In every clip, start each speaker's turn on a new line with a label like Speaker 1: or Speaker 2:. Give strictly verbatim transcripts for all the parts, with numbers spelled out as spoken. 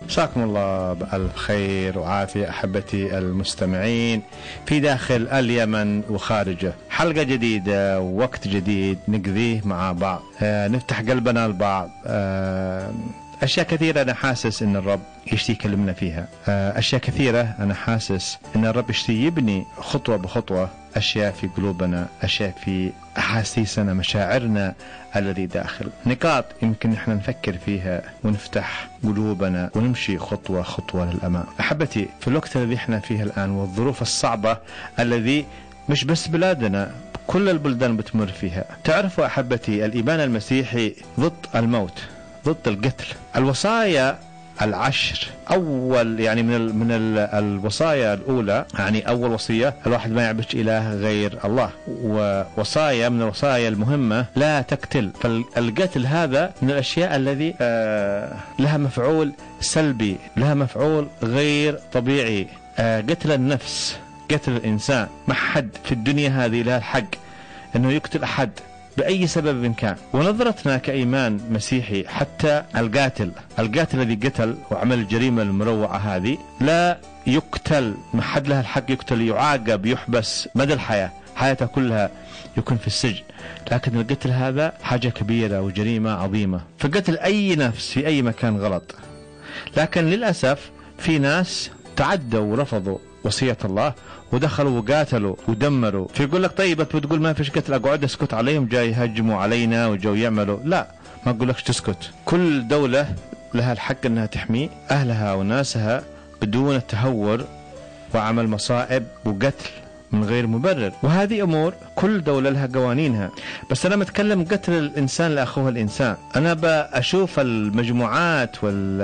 Speaker 1: مساكم الله بألف خير وعافية أحبتي المستمعين في داخل اليمن وخارجه. حلقة جديدة ووقت جديد نقضيه مع بعض، آه نفتح قلبنا لبعض. آه أشياء كثيرة أنا حاسس إن الرب يشتي يكلمنا فيها، آه أشياء كثيرة أنا حاسس إن الرب يشتي يبني خطوة بخطوة أشياء في قلوبنا، أشياء في أحاسيسنا، مشاعرنا الذي داخل، نقاط يمكن نحن نفكر فيها ونفتح قلوبنا ونمشي خطوة خطوة للأمام. أحبتي، في الوقت الذي احنا فيه الآن والظروف الصعبة الذي مش بس بلادنا، كل البلدان بتمر فيها. تعرفوا أحبتي، الإيمان المسيحي ضد الموت، ضد القتل. الوصايا العشر أول يعني من ال من ال الوصايا الأولى، يعني أول وصية الواحد ما يعبد إله غير الله، ووصايا من الوصايا المهمة لا تقتل. فالقتل هذا من الأشياء الذي آه لها مفعول سلبي، لها مفعول غير طبيعي. آه قتل النفس، قتل الإنسان. ما حد في الدنيا هذه له الحق أنه يقتل أحد بأي سبب كان. ونظرتنا كإيمان مسيحي حتى القاتل القاتل الذي قتل وعمل الجريمة المروعة هذه لا يقتل، ما حد له الحق يقتل، يعاقب، يحبس مدى الحياة، حياته كلها يكون في السجن. لكن القتل هذا حاجة كبيرة وجريمة عظيمة. فقتل أي نفس في أي مكان غلط. لكن للأسف في ناس تعدوا ورفضوا وصية الله ودخلوا وقاتلوا ودمروا. فيقول لك طيب بتقول ما فيش قتل، اقعد اسكت عليهم، جاي يهجموا علينا وجاي يعملوا. لا، ما اقول لكش تسكت. كل دولة لها الحق انها تحمي اهلها وناسها بدون التهور وعمل مصائب وقتل من غير مبرر. وهذه امور كل دولة لها قوانينها. بس انا متكلم قتل الانسان لاخوه الانسان. انا بشوف المجموعات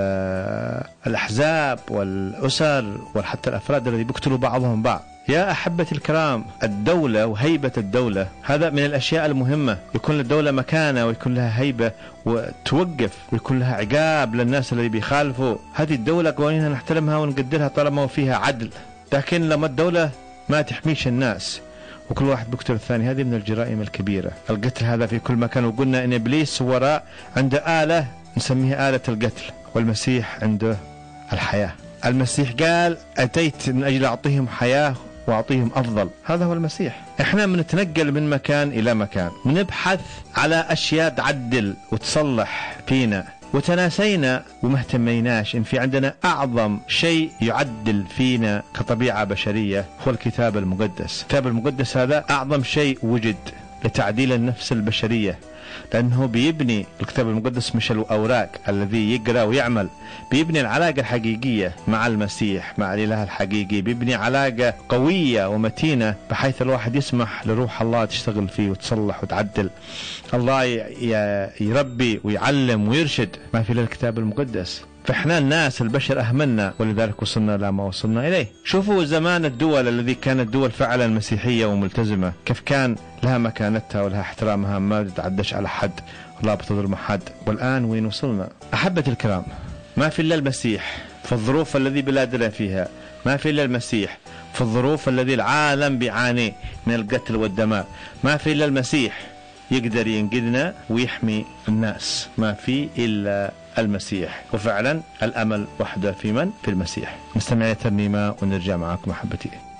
Speaker 1: والاحزاب والاسر وحتى الافراد الذي بيقتلوا بعضهم بعض. يا أحبتي الكرام، الدولة وهيبة الدولة هذا من الأشياء المهمة. يكون للدولة مكانة ويكون لها هيبة وتوقف ويكون لها عقاب للناس اللي بيخالفوا. هذه الدولة قوانينها نحترمها ونقدرها طالما فيها عدل. لكن لما الدولة ما تحميش الناس وكل واحد بيقتل الثاني، هذه من الجرائم الكبيرة. القتل هذا في كل مكان، وقلنا إن إبليس وراء عنده آلة نسميها آلة القتل، والمسيح عنده الحياة. المسيح قال أتيت من أجل أعطيهم حياة وأعطيهم أفضل. هذا هو المسيح. إحنا بنتنقل من مكان إلى مكان، بنبحث على أشياء تعدل وتصلح فينا، وتناسينا ومهتميناش إن في عندنا أعظم شيء يعدل فينا كطبيعة بشرية هو الكتاب المقدس. الكتاب المقدس هذا أعظم شيء وجد لتعديل النفس البشرية، لأنه بيبني الكتاب المقدس مش الأوراق الذي يقرأ ويعمل، بيبني العلاقة الحقيقية مع المسيح، مع الإله الحقيقي. بيبني علاقة قوية ومتينة بحيث الواحد يسمح لروح الله تشتغل فيه وتصلح وتعدل. الله يربي ويعلم ويرشد ما في الكتاب المقدس. فإحنا الناس البشر أهملنا، ولذلك وصلنا لما وصلنا إليه. شوفوا زمان الدول الذي كانت دول فعلا مسيحية وملتزمة كيف كان لها مكانتها ولها احترامها، ما تتعدش على حد ولا بتظلم حد. والآن وين وصلنا؟ أحبة الكرام، ما في إلا المسيح في الظروف الذي بلادنا فيها، ما في إلا المسيح في الظروف الذي العالم بيعاني من القتل والدمار، ما في إلا المسيح يقدر ينقذنا ويحمي الناس. ما في إلا المسيح. وفعلا الأمل وحده في من؟ في المسيح. نستمع ترنيمة ونرجع معكم أحبتي.